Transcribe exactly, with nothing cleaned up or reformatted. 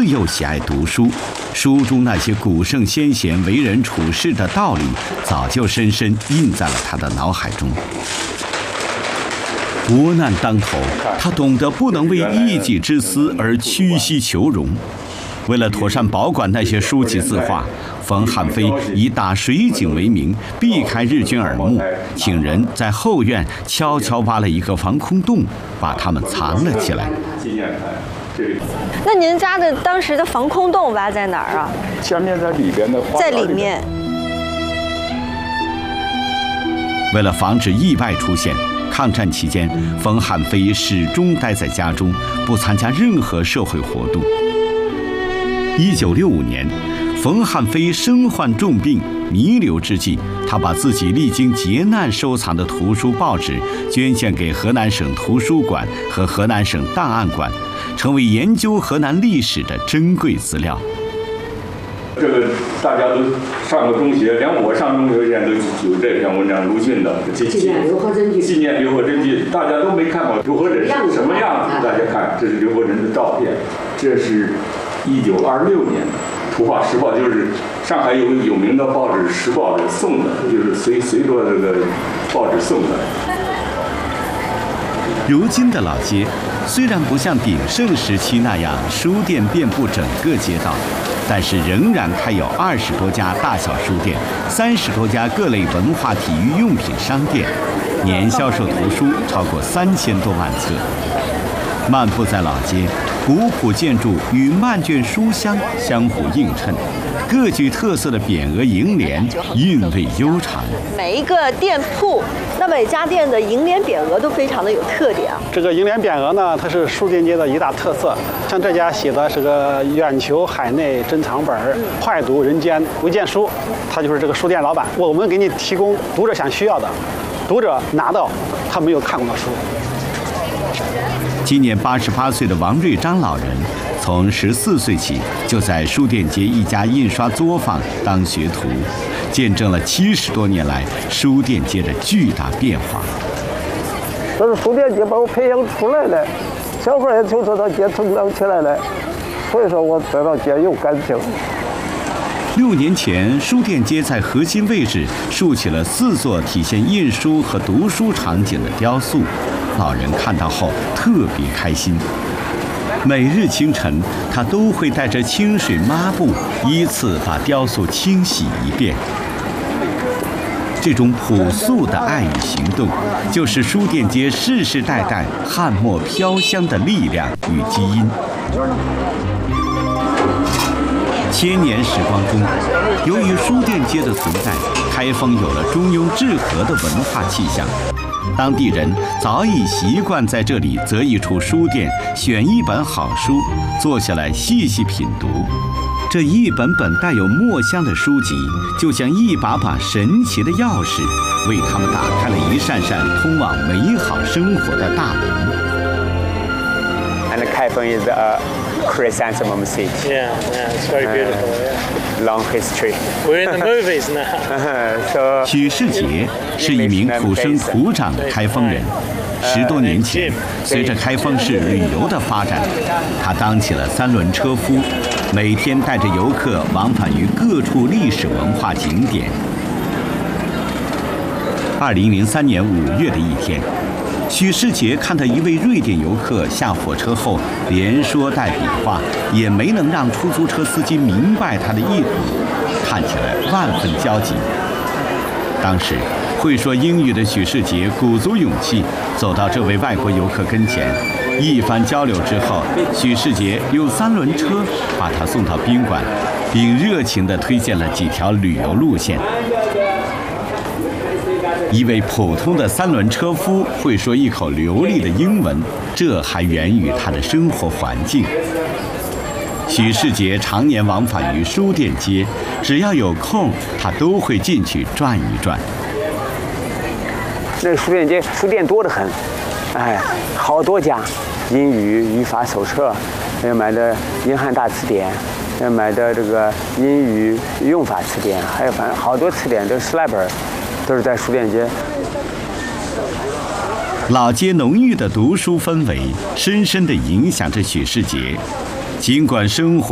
自幼喜爱读书，书中那些古圣先贤为人处事的道理，早就深深印在了他的脑海中。国难当头，他懂得不能为一己之私而屈膝求荣。为了妥善保管那些书籍字画，冯汉飞以打水井为名，避开日军耳目，请人在后院悄悄挖了一个防空洞，把它们藏了起来。 那您家的当时的防空洞挖在哪儿啊？ 下面在里边的， 在里面。 为了防止意外出现，抗战期间，冯汉飞始终待在家中，不参加任何社会活动。一九六五年，冯汉飞身患重病，弥留之际，他把自己历经劫难收藏的图书报纸捐献给河南省图书馆和河南省档案馆，成为研究河南历史的珍贵资料。 这个大家都上过中学，连我上中学前都有这篇文章，鲁迅的《纪念刘和珍记》。纪念刘和珍记，大家都没看过刘和珍是什么样子，大家看，这是刘和珍的照片，这是一九二六年，《图画时报》就是上海有有名的报纸《时报》的送的，就是随随着这个报纸送的。 如今的老街虽然不像鼎盛时期那样书店遍布整个街道，但是仍然开有二十多家大小书店，三十多家各类文化体育用品商店，年销售图书超过三千多万册。漫步在老街，古朴建筑与漫卷书香相互映衬，各具特色的匾额楹联韵味悠长。 每一个店铺，那每家店的楹联匾额都非常的有特点啊。 这个楹联匾额呢，它是书店街的一大特色。像这家写的是个远求海内珍藏本，快读人间微见书，他就是这个书店老板。我们给你提供读者想需要的，读者拿到他没有看过的书。 今年八十八岁的王瑞章老人，从十四岁起就在书店街一家印刷作坊当学徒，见证了七十多年来书店街的巨大变化。 这是书店街把我培养出来的，小孩也从这条街成长起来的，所以说我对这街有感情。 六年前，书店街在核心位置竖起了四座体现印书和读书场景的雕塑。老人看到后特别开心，每日清晨，他都会带着清水抹布，依次把雕塑清洗一遍。这种朴素的爱与行动，就是书店街世世代代汉墨飘香的力量与基因。千年时光中，由于书店街的存在，开封有了中庸治和的文化气象。当地人早已习惯在这里择一处书店，选一本好书，坐下来细细品读。这一本本带有墨香的书籍，就像一把把神奇的钥匙，为他们打开了一扇扇通往美好生活的大门。 And Kaifeng is a chrysanthemum city. Yeah, yeah, it's very beautiful. Yeah. Long history. We're in the movies now. So 许世杰是一名土生土长的开封人。十多年前，随着开封市旅游的发展，他当起了三轮车夫，每天带着游客往返于各处历史文化景点。二零零三年五月的一天，许世杰看到一位瑞典游客下火车后连说带比划，也没能让出租车司机明白他的意图，看起来万分焦急。当时会说英语的许世杰鼓足勇气走到这位外国游客跟前，一番交流之后，许世杰用三轮车把他送到宾馆，并热情地推荐了几条旅游路线。一位普通的三轮车夫会说一口流利的英文，这还源于他的生活环境。许世杰常年往返于书店街，只要有空，他都会进去转一转。 那个书店街书店多得很，哎，好多家，英语语法手册，要买的英汉大词典，要买的这个英语用法词典，还有反正好多词典都是十来本，都是在书店街。 老街浓郁的读书氛围，深深地影响着许世杰。尽管生活